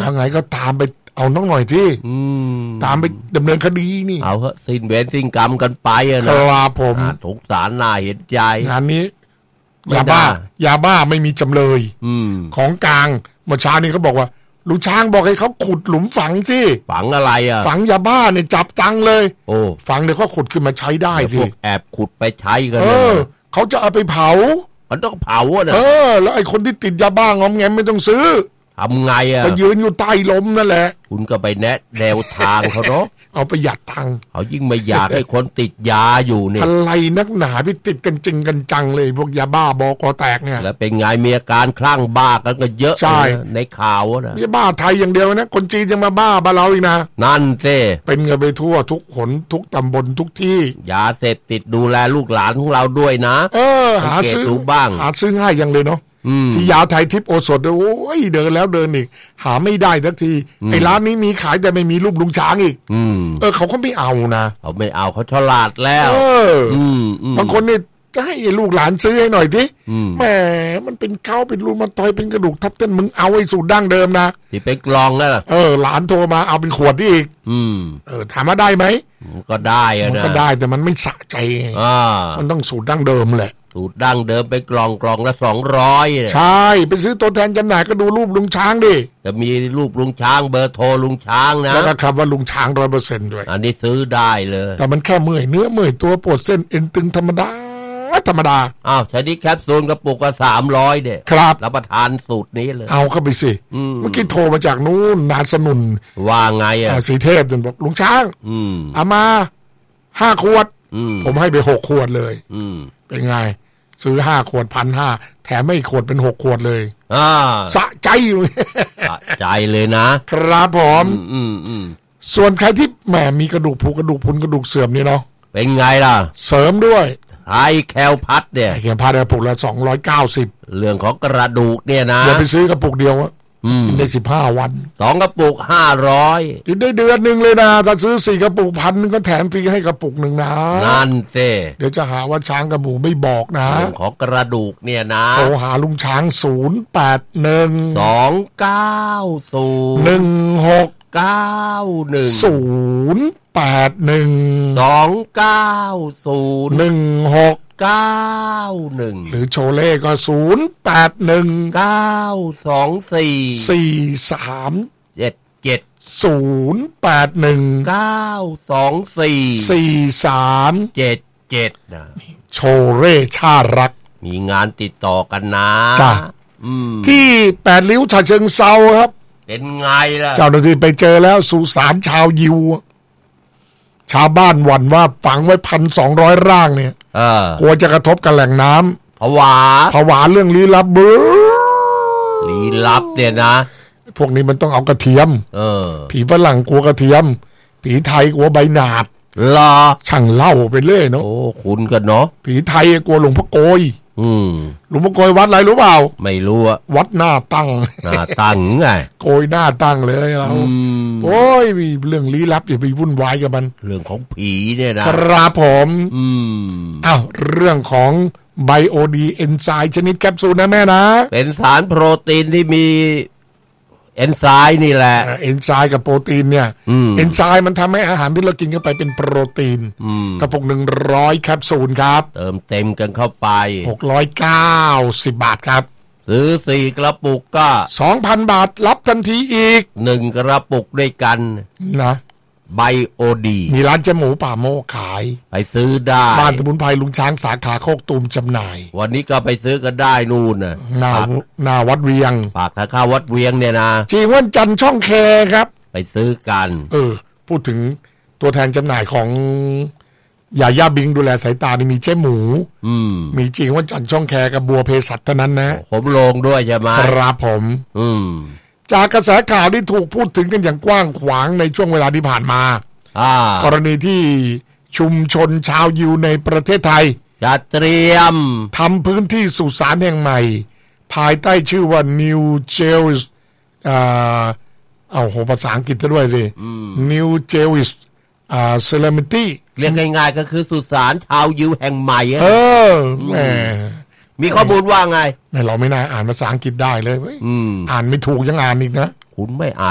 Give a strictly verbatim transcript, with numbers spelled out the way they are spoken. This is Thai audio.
ยังไงก็ตามไปเอาน้องหน่อยที่ตามไปดำเนินคดีนี่เอาเถอะสิ้นเวรสิ้นกรรมกันไปอะนะครับผมทุกสารน่าเห็นใจงานนี้ยาบ้ายาบ้าไม่มีจำเลยของกลางเมื่อเช้านี้เขาบอกว่าลุงช้างบอกให้เขาขุดหลุมฝังสิฝังอะไรอ่ะฝังยาบ้าเนี่ยจับตังเลยโอ้ฝังเดี๋ยวเขาขุดขึ้นมาใช้ได้สิพวกแอบขุดไปใช้กันเออเขาจะเอาไปเผามันต้องเผาอ่ะเออแล้วไอ้คนที่ติดยาบ้างอมแงมไม่ต้องซื้อทำไงอ่ะก็ยืนอยู่ใต้ลมนั่นแหละคุณก็ไปแนะแนวทางเขาเนาะเอาประหยัดตังค์เขายิ่งไม่อยากให้คนติดยาอยู่เนี่ยอะไรนักหนาพี่ติดกันจริงกันจังเลยพวกยาบ้าบกแตกเนี่ยแล้วเป็นไงมีอาการคลั่งบ้ากันก็เยอะใช่ในข่าวนะไม่บ้าไทยอย่างเดียวนะคนจีนยังมาบ้าบ้าเราอีกนะนั่นเต้เป็นเงินไปทั่วทุกหนทุกตำบลทุกที่ยาเสพติดดูแลลูกหลานของเราด้วยนะเออหาซื้อบ้างหาซื้อง่ายยังเลยเนาะที่ยาไทยทิพย์โอสถโอ้ยเดินแล้วเดินอีกหาไม่ได้สักทีไอ้ร้านนี้มีขายแต่ไม่มีรูปลุงช้างอีกเออเขาก็ไม่เอานะเขาไม่เอาเขาฉลาดแล้วเออบางคนนี่จะให้ลูกหลานซื้อให้หน่อยทีแหมมันเป็นข้าวเป็นรูมาตอยเป็นกระดูกทับเส้นมึงเอาไอ้สูตรดั้งเดิมนะที่เป็นกลองนั่นแหละเออหลานโทรมาเอาเป็นขวดนี่อีกเออถามว่าได้ไหมก็ได้อะนะก็ได้แต่มันไม่สะใจมันต้องสูตรดั้งเดิมแหละสูตรดั้งเดิมไปกล่องกล่องละสองร้อยใช่ไปซื้อตัวแทนจำหน่ายก็ดูรูปลุงช้างดิจะมีรูปลุงช้างเบอร์โทรลุงช้างนะแล้วก็คำว่าลุงช้างร้อยเปอร์เซ็นต์ด้วยอันนี้ซื้อได้เลยแต่มันแค่เมื่อยเนื้อเมื่อยตัวปวดเส้นเอ็นตึงธรรมดาธรรมดาอ้าวใช้ดิแคปซูลกระปุกก็สามร้อยเด็ดครับรับประทานสูตรนี้เลยเอาเข้าไปสิเมื่อกี้โทรมาจากนู้นนาสนุนว่าไงอ่ะสีเทพจนบอกลุงช้างเอามาห้าขวดผมให้ไปหกขวดเลยเป็นไงซื้อห้าขวดพันห้าแถมไม่ขวดเป็นหกขวดเลยอ่าสะใจสะใจเลยนะครับผมอืมอืมส่วนใครที่แหมมีกระดูกผุกระดูกพุนกระดูกเสื่อมนี่เนาะเป็นไงล่ะเสริมด้วยไอแคลพัดเนี่ยไอแคลพัดกระปุกละสองร้อยเก้าสิบเรื่องของกระดูกเนี่ยนะอย่าไปซื้อกระปุกเดียวอะกินได้สิบห้าวันสองกระปุกห้าร้อยกินได้เดือนหนึ่งเลยนะถ้าซื้อสี่กระปุกพันนึงก็แถมฟรีให้กระปุกหนึ่งนะนั่นเต้เดี๋ยวจะหาว่าช้างกระหมูไม่บอกนะเรื่องของกระดูกเนี่ยนะโทรหาลุงช้างศูนย์แปดหนึ่งสองเก้าศูนย์หนึ่งหกเก้าหนึ่งศูนย์แปดหนึ่งสองเก้าศูนย์หนึ่งหกเก้าหนึ่งหรือโชเล่ก็ศูนย์แปดหนึ่งเก้าสองสี่สี่สามเจ็ดเจ็ดศูนย์แปดหนึ่งเก้าสองสี่สี่สามเจ็ดเจ็ดนะโชเล่ชารักมีงานติดต่อกันนะจ้ะที่แปดริ้วฉะเชิงเซาครับเป็นไงล่ะเจ้าหน้าที่ไปเจอแล้วสุสานชาวยิวชาวบ้านหวั่นว่าฝังไว้พันสองร้อยร่างเนี่ยกลัวจะกระทบกับแหล่งน้ำผวาผวาเรื่องลี้ลับเบ้อลี้ลับเนี่ยนะพวกนี้มันต้องเอากระเทียมเออผีฝรั่งกลัวกระเทียมผีไทยกลัวใบหนาดลอช่างเล่าไปเรื่อยเนาะโอ้คุณกันเนาะผีไทยกลัวหลวงพ่อโกยอืมหลวงพ่อโกยวัดอะไรรู้เปล่าไม่รู้อะวัดหน้าตั้งหน้าตั้งไงโกยหน้าตั้งเลยเราโอ้ยมีเรื่องลี้ลับอย่าไปวุ่นวายกับมันเรื่องของผีเนี่ยนะครับผมอืมอ้าวเรื่องของไบโอดีเอนไซม์ชนิดแคปซูลนะแม่นะเป็นสารโปรตีนที่มีเอนไซม์นี่แหละเอนไซม์กับโปรตีนเนี่ยเอนไซม์มันทำให้อาหารที่เรากินเข้าไปเป็นโปรตีนกระปุกหนึ่งร้อยแคปซูลครับเติมเต็มกันเข้าไปหกร้อยเก้าสิบบาทครับซื้อสี่กระปุกก็สองพันบาทรับทันทีอีกหนึ่งกระปุกด้วยกันนะไบโอดีมีร้านเจ๊หมูป่าโมขายไปซื้อได้บ้านสมุนไพรลุงช้างสาขาโคกตูมจำหน่ายวันนี้ก็ไปซื้อกันได้นู่นน่ะหน้าหน้าวัดเวียงปากทางเข้าวัดเวียงเนี่ยนะจีวันจันทร์ช่องแคครับไปซื้อกันเออพูดถึงตัวแทนจำหน่ายของยาย่าบิงดูแลสายตานี่มีเจ๊หมูอืมมีจริงว่าจันทร์ช่องแคกับบัวเภสัชเท่านั้นนะผมลงด้วยใช่ไหมครับผมอืมจากกระแสข่าวที่ถูกพูดถึงกันอย่างกว้างขวางในช่วงเวลาที่ผ่านมากรณีที่ชุมชนชาวยิวในประเทศไทยจะเตรียมทำพื้นที่สุสานแห่งใหม่ภายใต้ชื่อว่า New Jewish อ่าเอาโหภาษาอังกฤษซะด้วยสิ New Jewish อ่า Cemetery เรียกง่ายๆก็คือสุสานชาวยิวแห่งใหม่เออแหมมีข้อมูลว่าไงเราไม่น่าอ่านภาษาอังกฤษได้เลยอ่านไม่ถูกยังอ่านอีกนะคุณไม่อ่าน